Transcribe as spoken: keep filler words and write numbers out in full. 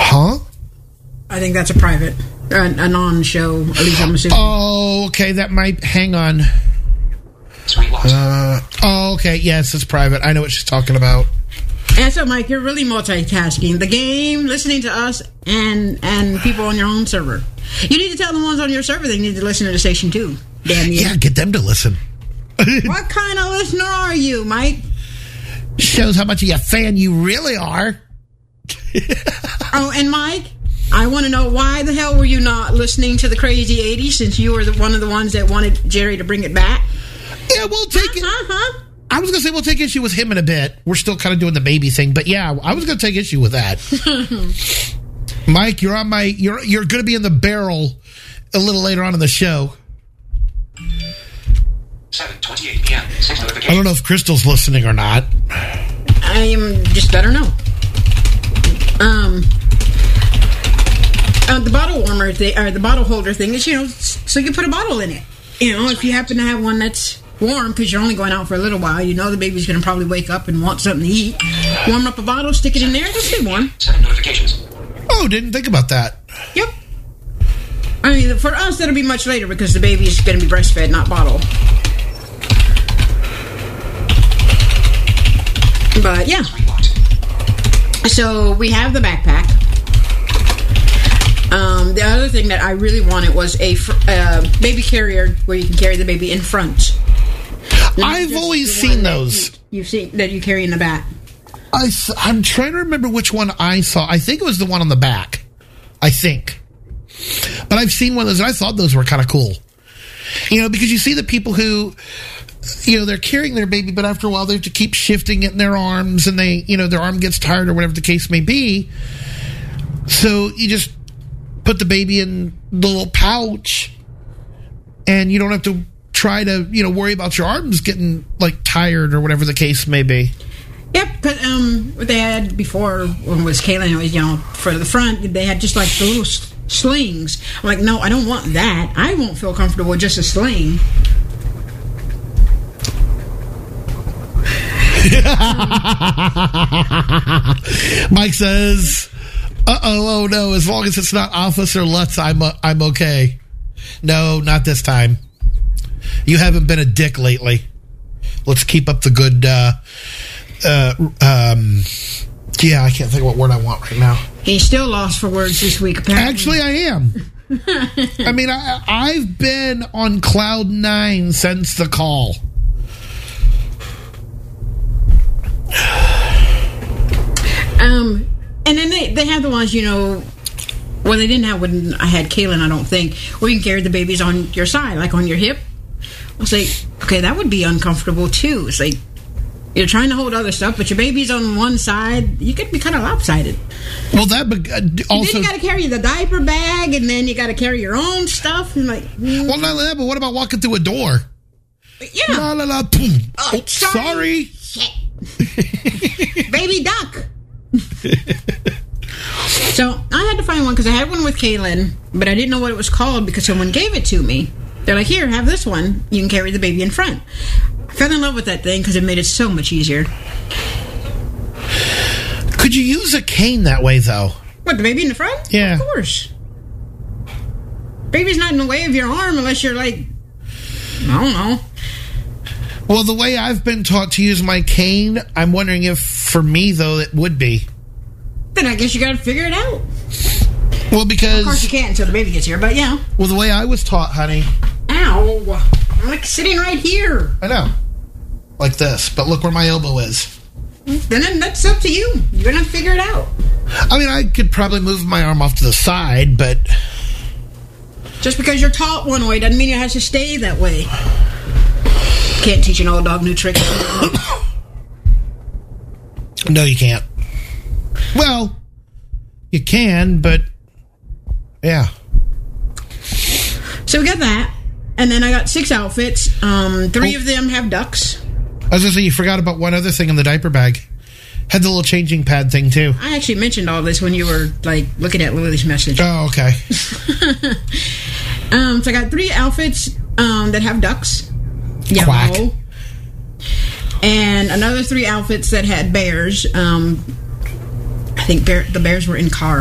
Huh? I think that's a private, a, a non-show. At least I'm assuming. Oh, okay. That might. Hang on. Uh, oh, okay. Yes, it's private. I know what she's talking about. And so, Mike, you're really multitasking. The game, listening to us, and and people on your own server. You need to tell the ones on your server they need to listen to the station, too. Damn you. Yeah, get them to listen. What kind of listener are you, Mike? Shows how much of a fan you really are. Oh, and Mike, I want to know, why the hell were you not listening to the Crazy eighties since you were the, one of the ones that wanted Jerry to bring it back? Yeah, we'll take it. Uh-huh. I was going to say we'll take issue with him in a bit. We're still kind of doing the baby thing, but yeah, I was going to take issue with that. Mike, you're on my you're you're going to be in the barrel a little later on in the show. seven twenty-eight p.m. Six notifications. I don't know if Crystal's listening or not. I am just better know. Um, uh, the bottle warmer thing, or the bottle holder thing is, you know, so you put a bottle in it. You know, if you happen to have one that's warm because you're only going out for a little while, you know the baby's going to probably wake up and want something to eat. Warm up a bottle, stick it in there, it'll stay warm. Seven notifications. Oh, didn't think about that. Yep. I mean, for us, that'll be much later because the baby's going to be breastfed, not bottle. But yeah. So we have the backpack. Um, the other thing that I really wanted was a fr- uh, baby carrier where you can carry the baby in front. Not I've just always the one seen that those. You, you've seen that you carry in the back. I, I'm trying to remember which one I saw. I think it was the one on the back. I think. But I've seen one of those, and I thought those were kind of cool. You know, because you see the people who, you know, they're carrying their baby, but after a while they have to keep shifting it in their arms, and they, you know, their arm gets tired or whatever the case may be. So you just put the baby in the little pouch, and you don't have to try to, you know, worry about your arms getting, like, tired or whatever the case may be. Yep, but um, what they had before, when it was Kaylin, it was, you know, for the front, they had just like the little s- slings. I'm like, no, I don't want that. I won't feel comfortable with just a sling. Mike says, uh-oh, oh no, as long as it's not Officer Lutz, I'm, uh, I'm okay. No, not this time. You haven't been a dick lately. Let's keep up the good, uh, uh, um, yeah, I can't think of what word I want right now. He's still lost for words this week, apparently. Actually, I am. I mean, I, I've been on cloud nine since the call. Um, and then they, they have the ones, you know, well, they didn't have when I had Kaylin, I don't think, where you can carry the babies on your side, like on your hip. I was like, okay, that would be uncomfortable too. It's like, you're trying to hold other stuff, but your baby's on one side. You could be kind of lopsided. Well, that be- uh, also... And then you got to carry the diaper bag, and then you got to carry your own stuff. And like, mm. Well, not only that, but what about walking through a door? Yeah. La, la, la, boom. Oh, Oh, sorry. Shit. Baby duck. So I had to find one because I had one with Kaylin, but I didn't know what it was called because someone gave it to me. They're like, here, have this one. You can carry the baby in front. I fell in love with that thing because it made it so much easier. Could you use a cane that way, though? What, the baby in the front? Yeah. Of course. Baby's not in the way of your arm unless you're like, I don't know. Well, the way I've been taught to use my cane, I'm wondering if, for me, though, it would be. Then I guess you got to figure it out. Well, because... Of course you can't until the baby gets here, but yeah. Well, the way I was taught, honey... Ow. I'm like sitting right here. I know. Like this. But look where my elbow is. Then that's up to you. You're going to have to figure it out. I mean, I could probably move my arm off to the side, but... Just because you're taught one way doesn't mean it has to stay that way. Can't teach an old dog new tricks. No, you can't. Well, you can, but... Yeah. So we got that. And then I got six outfits. Um, three oh. of them have ducks. I was going to say, you forgot about one other thing in the diaper bag. Had the little changing pad thing, too. I actually mentioned all this when you were, like, looking at Lily's message. Oh, okay. um, so I got three outfits um, that have ducks. Quack. Yellow. And another three outfits that had bears. Um, I think bear, the bears were in cars.